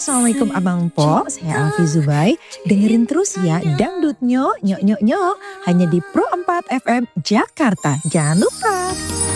Assalamualaikum Abang Po, saya Alfi Zubai. Dengerin terus ya Dangdut Nyok Nyok Nyok Nyok hanya di Pro 4 FM Jakarta. Jangan lupa.